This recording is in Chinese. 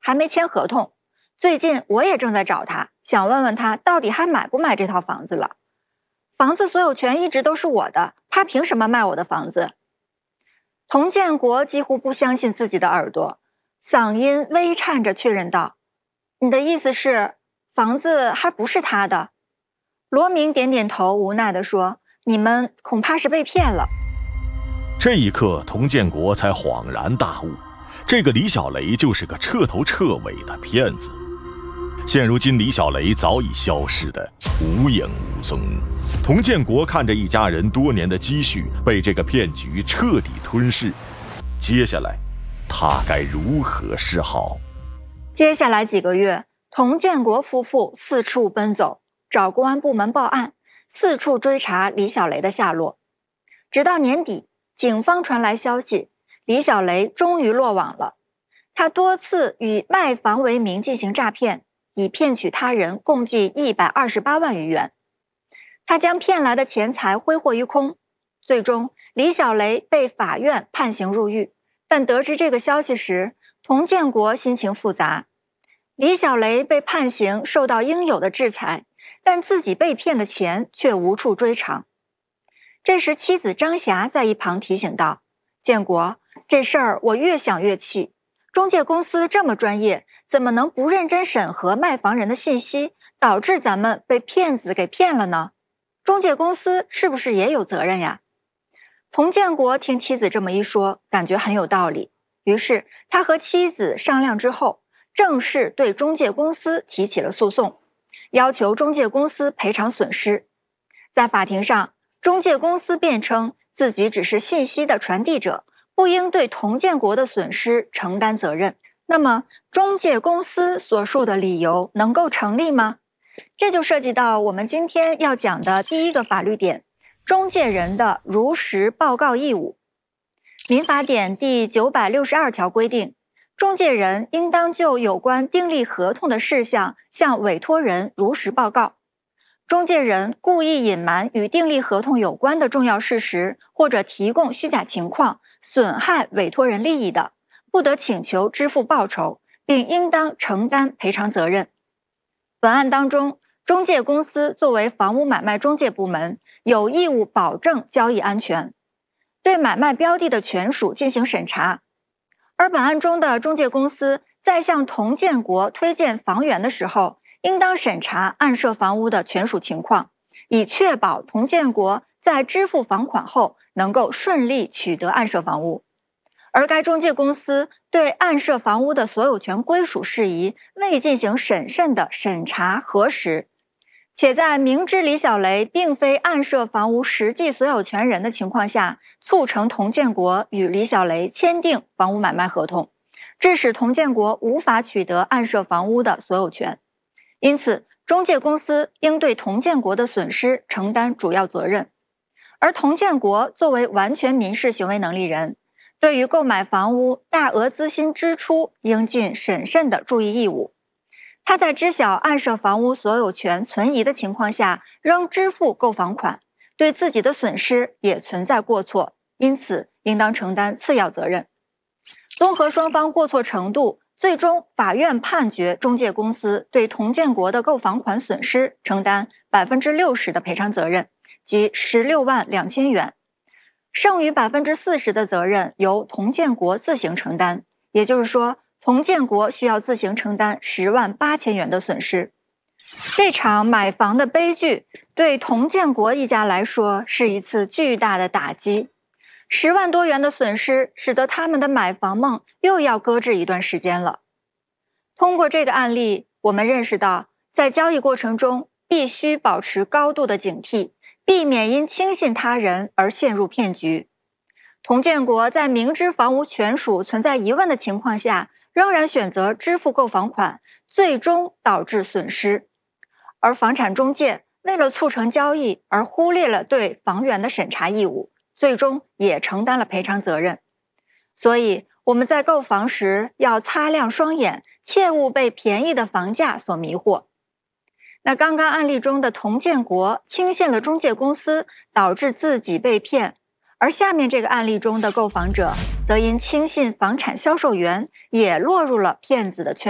还没签合同。最近我也正在找他，想问问他到底还买不买这套房子了。房子所有权一直都是我的，他凭什么卖我的房子？童建国几乎不相信自己的耳朵，嗓音微颤着确认道：“你的意思是，房子还不是他的？”罗明点点头，无奈地说：“你们恐怕是被骗了。” 这一刻，童建国才恍然大悟，这个李小雷就是个彻头彻尾的骗子。现如今，李小雷早已消失得无影无踪。童建国看着一家人多年的积蓄被这个骗局彻底吞噬，接下来他该如何是好？ 接下来几个月，童建国夫妇四处奔走，找公安部门报案，四处追查李小雷的下落。直到年底，警方传来消息，李小雷终于落网了。他多次以卖房为名进行诈骗，以骗取他人共计128万余元。他将骗来的钱财挥霍一空，最终李小雷被法院判刑入狱。但得知这个消息时，童建国心情复杂。李小雷被判刑，受到应有的制裁，但自己被骗的钱却无处追偿。这时妻子张霞在一旁提醒道：“建国，这事儿我越想越气，中介公司这么专业，怎么能不认真审核卖房人的信息，导致咱们被骗子给骗了呢？中介公司是不是也有责任呀？”童建国听妻子这么一说，感觉很有道理，于是他和妻子商量之后，正式对中介公司提起了诉讼，要求中介公司赔偿损失。在法庭上，中介公司辩称自己只是信息的传递者，不应对童建国的损失承担责任。那么，中介公司所述的理由能够成立吗？这就涉及到我们今天要讲的第一个法律点：中介人的如实报告义务。民法典第962条规定，中介人应当就有关订立合同的事项向委托人如实报告。中介人故意隐瞒与订立合同有关的重要事实，或者提供虚假情况，损害委托人利益的，不得请求支付报酬，并应当承担赔偿责任。本案当中，中介公司作为房屋买卖中介部门，有义务保证交易安全，对买卖标的的权属进行审查。而本案中的中介公司在向童建国推荐房源的时候，应当审查案涉房屋的权属情况，以确保童建国在支付房款后能够顺利取得案涉房屋。而该中介公司对案涉房屋的所有权归属事宜未进行审慎的审查核实，且在明知李小雷并非案涉房屋实际所有权人的情况下，促成童建国与李小雷签订房屋买卖合同，致使童建国无法取得案涉房屋的所有权。因此，中介公司应对童建国的损失承担主要责任。而童建国作为完全民事行为能力人，对于购买房屋大额资金支出应尽审慎的注意义务。他在知晓案涉房屋所有权存疑的情况下，仍支付购房款，对自己的损失也存在过错，因此应当承担次要责任。综合双方过错程度，最终法院判决中介公司对童建国的购房款损失承担60%的赔偿责任，即16万2千元。剩余40%的责任由童建国自行承担，也就是说，童建国需要自行承担10万8千元的损失。这场买房的悲剧对童建国一家来说是一次巨大的打击，10万多元的损失使得他们的买房梦又要搁置一段时间了。通过这个案例，我们认识到，在交易过程中必须保持高度的警惕，避免因轻信他人而陷入骗局。童建国在明知房屋权属存在疑问的情况下，仍然选择支付购房款，最终导致损失。而房产中介为了促成交易而忽略了对房源的审查义务，最终也承担了赔偿责任。所以我们在购房时要擦亮双眼，切勿被便宜的房价所迷惑。那刚刚案例中的童建国轻信了中介公司，导致自己被骗，而下面这个案例中的购房者则因轻信房产销售员，也落入了骗子的圈